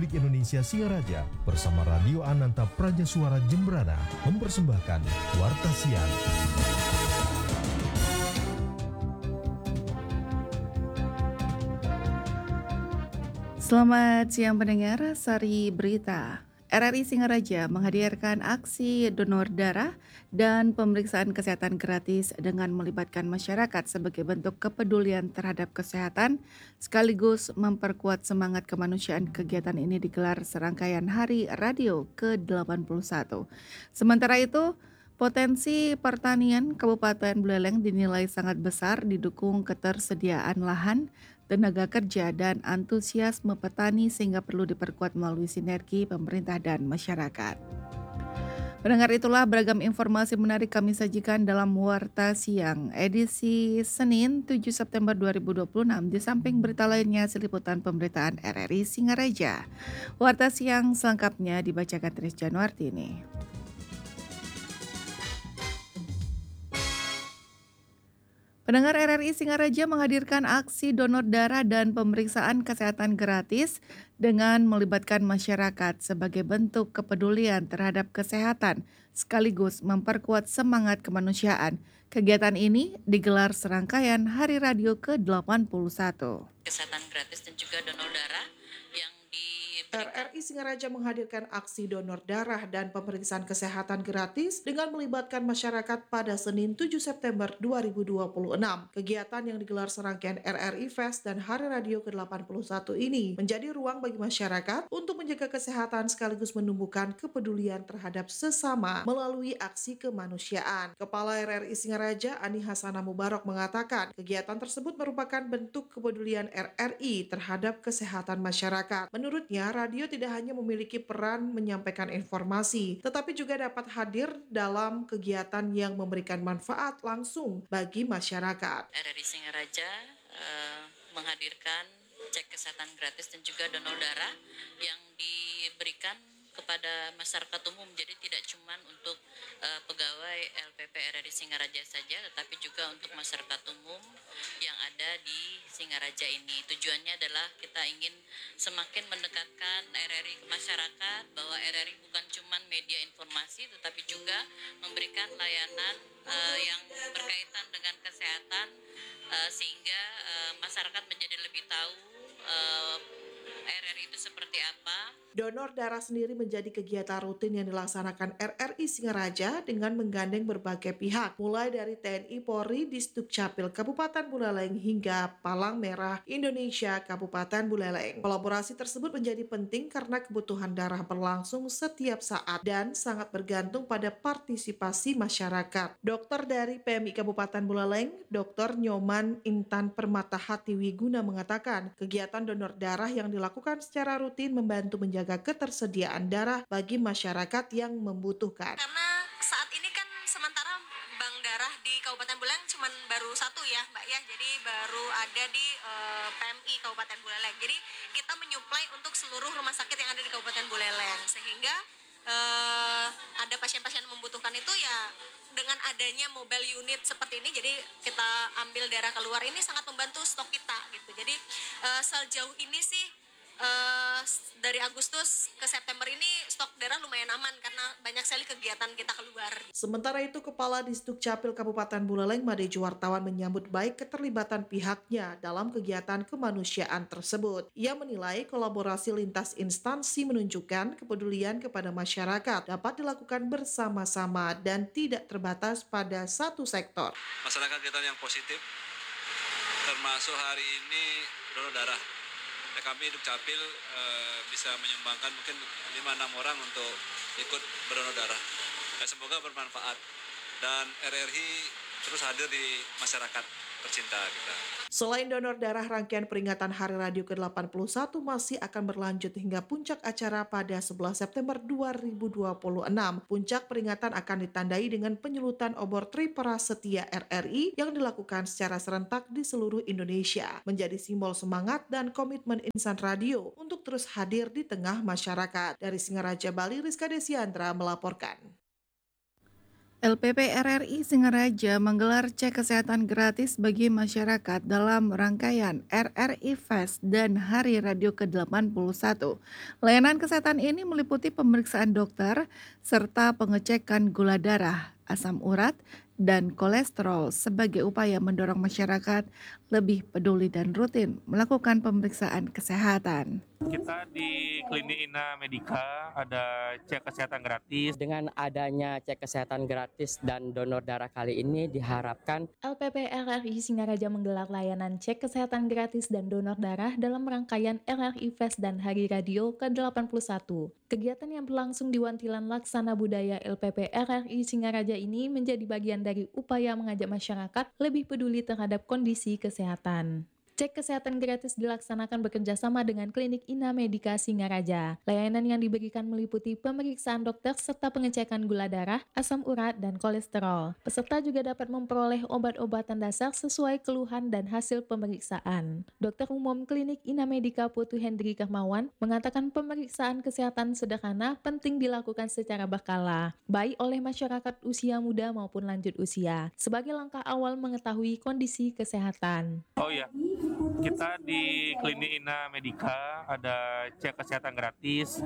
Republik Indonesia Singaraja bersama Radio Ananta Praja Suara Jembrana mempersembahkan Warta Siang. Selamat siang pendengar, Sari Berita. RRI Singaraja menghadirkan aksi donor darah dan pemeriksaan kesehatan gratis dengan melibatkan masyarakat sebagai bentuk kepedulian terhadap kesehatan sekaligus memperkuat semangat kemanusiaan. Kegiatan ini digelar serangkaian Hari Radio ke-81. Sementara itu, potensi pertanian Kabupaten Buleleng dinilai sangat besar didukung ketersediaan lahan, tenaga kerja, dan antusiasme petani sehingga perlu diperkuat melalui sinergi pemerintah dan masyarakat. Mendengar itulah beragam informasi menarik kami sajikan dalam Warta Siang edisi Senin 7 September 2026. Di samping berita lainnya seliputan pemberitaan RRI Singaraja. Warta Siang selengkapnya dibacakan Tris Januartini. Pendengar, RRI Singaraja menghadirkan aksi donor darah dan pemeriksaan kesehatan gratis dengan melibatkan masyarakat sebagai bentuk kepedulian terhadap kesehatan sekaligus memperkuat semangat kemanusiaan. Kegiatan ini digelar serangkaian Hari Radio ke-81. Kesehatan gratis dan juga donor darah yang RRI Singaraja menghadirkan aksi donor darah dan pemeriksaan kesehatan gratis dengan melibatkan masyarakat pada Senin 7 September 2026. Kegiatan yang digelar serangkaian RRI Fest dan Hari Radio ke-81 ini menjadi ruang bagi masyarakat untuk menjaga kesehatan sekaligus menumbuhkan kepedulian terhadap sesama melalui aksi kemanusiaan. Kepala RRI Singaraja Ani Hasana Mubarak mengatakan kegiatan tersebut merupakan bentuk kepedulian RRI terhadap kesehatan masyarakat. Menurutnya, radio tidak hanya memiliki peran menyampaikan informasi, tetapi juga dapat hadir dalam kegiatan yang memberikan manfaat langsung bagi masyarakat. RRI Singaraja menghadirkan cek kesehatan gratis dan juga donor darah yang diberikan kepada masyarakat umum, jadi tidak cuma untuk pegawai LPP RRI Singaraja saja, tetapi juga untuk masyarakat umum yang ada di Singaraja ini. Tujuannya adalah kita ingin semakin mendekatkan RRI ke masyarakat, bahwa RRI bukan cuma media informasi, tetapi juga memberikan layanan yang berkaitan dengan kesehatan, sehingga masyarakat menjadi lebih tahu RRI itu seperti apa. Donor darah sendiri menjadi kegiatan rutin yang dilaksanakan RRI Singaraja dengan menggandeng berbagai pihak, mulai dari TNI Polri di Dukcapil Kabupaten Buleleng hingga Palang Merah Indonesia Kabupaten Buleleng. Kolaborasi tersebut menjadi penting karena kebutuhan darah berlangsung setiap saat dan sangat bergantung pada partisipasi masyarakat. Dokter dari PMI Kabupaten Buleleng, Dr. Nyoman Intan Permatahati Wiguna mengatakan, kegiatan donor darah yang dilakukan secara rutin membantu menjaga ketersediaan darah bagi masyarakat yang membutuhkan. Karena saat ini kan sementara bank darah di Kabupaten Buleleng cuma baru satu ya Mbak ya, jadi baru ada di PMI Kabupaten Buleleng. Jadi kita menyuplai untuk seluruh rumah sakit yang ada di Kabupaten Buleleng, sehingga ada pasien-pasien yang membutuhkan itu ya dengan adanya mobile unit seperti ini, jadi kita ambil darah keluar ini sangat membantu stok kita gitu. Jadi sejauh ini sih dari Agustus ke September ini stok darah lumayan aman karena banyak sekali kegiatan kita keluar. Sementara itu, Kepala Disdukcapil Kabupaten Buleleng Madeju Wartawan menyambut baik keterlibatan pihaknya dalam kegiatan kemanusiaan tersebut. Ia menilai kolaborasi lintas instansi menunjukkan kepedulian kepada masyarakat dapat dilakukan bersama-sama dan tidak terbatas pada satu sektor. Masyarakat kita yang positif, termasuk hari ini donor darah. Kami Dukcapil bisa menyumbangkan mungkin 5-6 orang untuk ikut berdonor darah. Semoga bermanfaat dan RRI terus hadir di masyarakat tercinta kita. Selain donor darah, rangkaian peringatan Hari Radio ke-81 masih akan berlanjut hingga puncak acara pada 11 September 2026. Puncak peringatan akan ditandai dengan penyulutan obor Triprasetya RRI yang dilakukan secara serentak di seluruh Indonesia, menjadi simbol semangat dan komitmen insan radio untuk terus hadir di tengah masyarakat. Dari Singaraja, Bali, Rizka Desiandra melaporkan. LPP RRI Singaraja menggelar cek kesehatan gratis bagi masyarakat dalam rangkaian RRI Fest dan Hari Radio ke-81. Layanan kesehatan ini meliputi pemeriksaan dokter serta pengecekan gula darah, asam urat, dan kolesterol sebagai upaya mendorong masyarakat lebih peduli dan rutin melakukan pemeriksaan kesehatan. Kita di Klinik Ina Medica ada cek kesehatan gratis. Dengan adanya cek kesehatan gratis dan donor darah kali ini diharapkan LPP RRI Singaraja menggelar layanan cek kesehatan gratis dan donor darah dalam rangkaian RRI Fest dan Hari Radio ke-81. Kegiatan yang berlangsung di Wantilan Laksana Budaya LPP RRI Singaraja ini menjadi bagian dari upaya mengajak masyarakat lebih peduli terhadap kondisi kesehatan. Cek kesehatan gratis dilaksanakan bekerjasama dengan Klinik Ina Medica Singaraja. Layanan yang diberikan meliputi pemeriksaan dokter serta pengecekan gula darah, asam urat, dan kolesterol. Peserta juga dapat memperoleh obat-obatan dasar sesuai keluhan dan hasil pemeriksaan. Dokter Umum Klinik Ina Medica Putu Hendri Karmawan mengatakan pemeriksaan kesehatan sederhana penting dilakukan secara berkala, baik oleh masyarakat usia muda maupun lanjut usia, sebagai langkah awal mengetahui kondisi kesehatan. Oh iya, kita di Klinik Ina Medica ada cek kesehatan gratis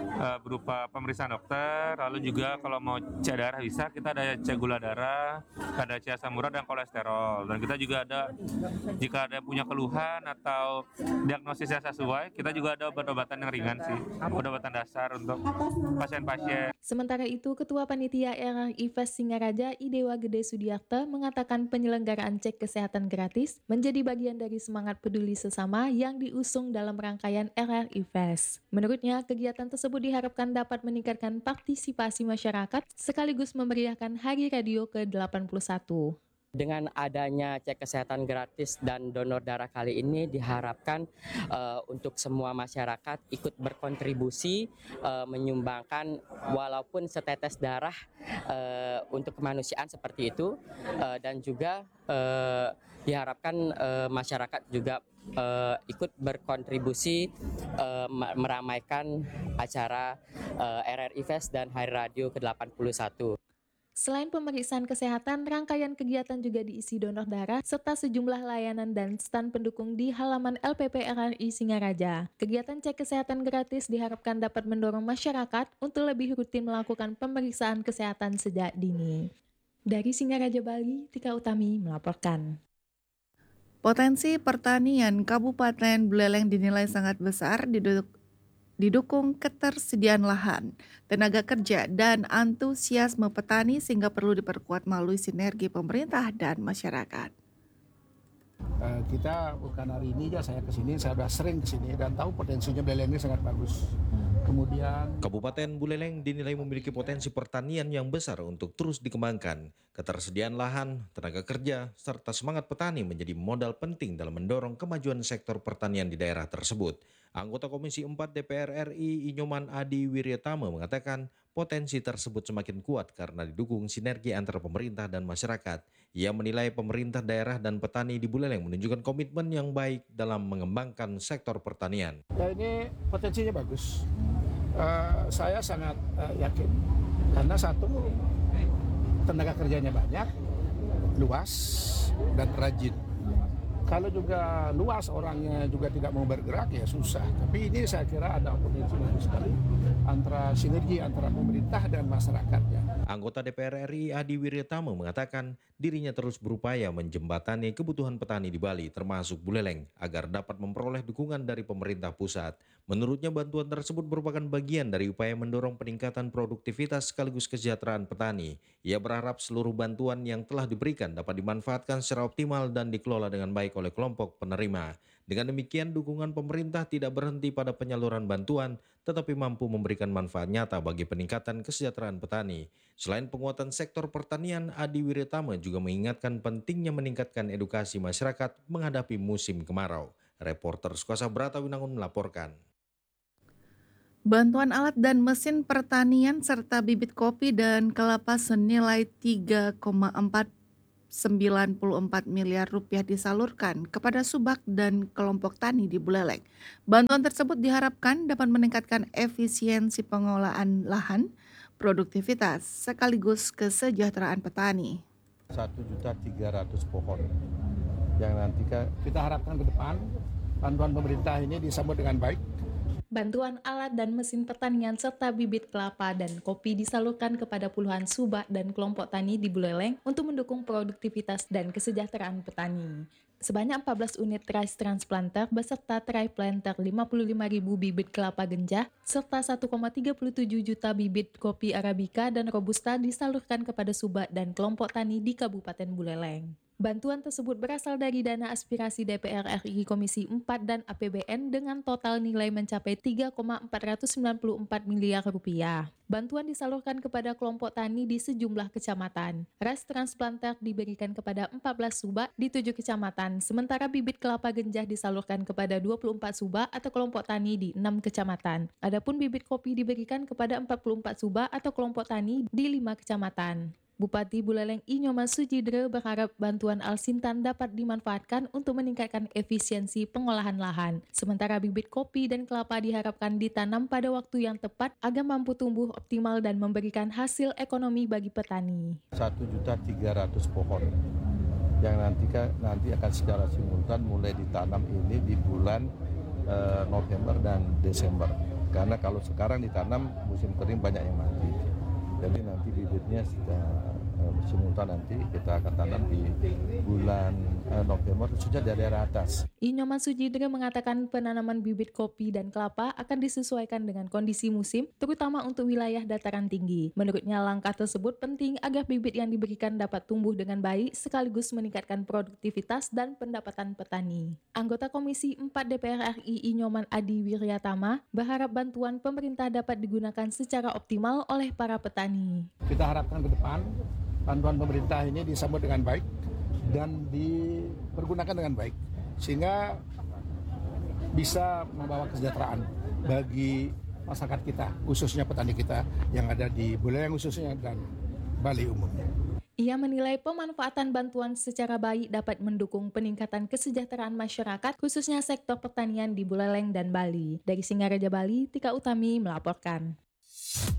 berupa pemeriksaan dokter, lalu juga kalau mau cek darah bisa, kita ada cek gula darah, ada cek asam urat dan kolesterol. Dan kita juga ada, jika ada punya keluhan atau diagnosisnya sesuai, kita juga ada obat-obatan yang ringan sih, obat-obatan dasar untuk pasien-pasien. Sementara itu, Ketua Panitia RRI Fest Singaraja Idewa Gede Sudiarta mengatakan penyelenggaraan cek kesehatan gratis menjadi bagian dari semangat peduli sesama yang diusung dalam rangkaian RRI Fest. Menurutnya, kegiatan tersebut diharapkan dapat meningkatkan partisipasi masyarakat sekaligus memeriahkan Hari Radio ke-81. dengan adanya cek kesehatan gratis dan donor darah kali ini diharapkan untuk semua masyarakat ikut berkontribusi menyumbangkan walaupun setetes darah untuk kemanusiaan seperti itu, dan juga diharapkan masyarakat juga ikut berkontribusi meramaikan acara RRI Fest dan Hari Radio ke-81. Selain pemeriksaan kesehatan, rangkaian kegiatan juga diisi donor darah serta sejumlah layanan dan stan pendukung di halaman LPP RRI Singaraja. Kegiatan cek kesehatan gratis diharapkan dapat mendorong masyarakat untuk lebih rutin melakukan pemeriksaan kesehatan sejak dini. Dari Singaraja, Bali, Tika Utami melaporkan. Potensi pertanian Kabupaten Buleleng dinilai sangat besar didukung ketersediaan lahan, tenaga kerja, dan antusiasme petani sehingga perlu diperkuat melalui sinergi pemerintah dan masyarakat. Kita bukan hari ini aja saya kesini, saya sudah sering kesini dan tahu potensinya Buleleng ini sangat bagus. Kemudian Kabupaten Buleleng dinilai memiliki potensi pertanian yang besar untuk terus dikembangkan. Ketersediaan lahan, tenaga kerja, serta semangat petani menjadi modal penting dalam mendorong kemajuan sektor pertanian di daerah tersebut. Anggota Komisi 4 DPR RI Inyoman Adi Wiryatama mengatakan potensi tersebut semakin kuat karena didukung sinergi antara pemerintah dan masyarakat. Ia menilai pemerintah daerah dan petani di Buleleng menunjukkan komitmen yang baik dalam mengembangkan sektor pertanian. ya ini potensinya bagus. Saya sangat yakin karena satu, tenaga kerjanya banyak, luas, dan rajin. Kalau juga luas orangnya juga tidak mau bergerak ya susah. Tapi ini saya kira ada potensi bagus sekali antara sinergi antara pemerintah dan masyarakatnya. Anggota DPR RI Adi Wiryatama mengatakan dirinya terus berupaya menjembatani kebutuhan petani di Bali termasuk Buleleng agar dapat memperoleh dukungan dari pemerintah pusat. Menurutnya bantuan tersebut merupakan bagian dari upaya mendorong peningkatan produktivitas sekaligus kesejahteraan petani. Ia berharap seluruh bantuan yang telah diberikan dapat dimanfaatkan secara optimal dan dikelola dengan baik oleh kelompok penerima. Dengan demikian, dukungan pemerintah tidak berhenti pada penyaluran bantuan, tetapi mampu memberikan manfaat nyata bagi peningkatan kesejahteraan petani. Selain penguatan sektor pertanian, Adi Wiryatama juga mengingatkan pentingnya meningkatkan edukasi masyarakat menghadapi musim kemarau. Reporter Sukuasa Brata Winangun melaporkan. Bantuan alat dan mesin pertanian serta bibit kopi dan kelapa senilai 3,494 miliar rupiah disalurkan kepada subak dan kelompok tani di Buleleng. Bantuan tersebut diharapkan dapat meningkatkan efisiensi pengelolaan lahan, produktivitas sekaligus kesejahteraan petani. 1.300.000 pohon yang nanti kita harapkan ke depan bantuan pemerintah ini disambut dengan baik. Bantuan alat dan mesin pertanian serta bibit kelapa dan kopi disalurkan kepada puluhan subak dan kelompok tani di Buleleng untuk mendukung produktivitas dan kesejahteraan petani. Sebanyak 14 unit rice transplanter beserta triplanter 55.000 bibit kelapa genjah serta 1,37 juta bibit kopi Arabica dan Robusta disalurkan kepada subak dan kelompok tani di Kabupaten Buleleng. Bantuan tersebut berasal dari dana aspirasi DPR RI Komisi 4 dan APBN dengan total nilai mencapai 3,494 miliar rupiah. Bantuan disalurkan kepada kelompok tani di sejumlah kecamatan. Rice transplanter diberikan kepada 14 subak di 7 kecamatan, sementara bibit kelapa genjah disalurkan kepada 24 subak atau kelompok tani di 6 kecamatan. Adapun bibit kopi diberikan kepada 44 subak atau kelompok tani di 5 kecamatan. Bupati Buleleng I. Nyoman Sujidre berharap bantuan Alsintan dapat dimanfaatkan untuk meningkatkan efisiensi pengolahan lahan. Sementara bibit kopi dan kelapa diharapkan ditanam pada waktu yang tepat agar mampu tumbuh optimal dan memberikan hasil ekonomi bagi petani. 1.300.000 pohon yang nanti akan secara simultan mulai ditanam ini di bulan November dan Desember. Karena kalau sekarang ditanam musim kering banyak yang mati. Jadi nanti bibitnya secara simultan nanti kita akan tanam di bulan November khususnya di daerah atas. I. Nyoman Sujidre mengatakan penanaman bibit kopi dan kelapa akan disesuaikan dengan kondisi musim, terutama untuk wilayah dataran tinggi. Menurutnya langkah tersebut penting agar bibit yang diberikan dapat tumbuh dengan baik sekaligus meningkatkan produktivitas dan pendapatan petani. Anggota Komisi 4 DPR RI I. Nyoman Adi Wiryatama berharap bantuan pemerintah dapat digunakan secara optimal oleh para petani. Kita harapkan ke depan bantuan pemerintah ini disambut dengan baik dan dipergunakan dengan baik sehingga bisa membawa kesejahteraan bagi masyarakat kita, khususnya petani kita yang ada di Buleleng khususnya dan Bali umumnya. Ia menilai pemanfaatan bantuan secara baik dapat mendukung peningkatan kesejahteraan masyarakat khususnya sektor pertanian di Buleleng dan Bali. Dari Singaraja, Bali, Tika Utami melaporkan.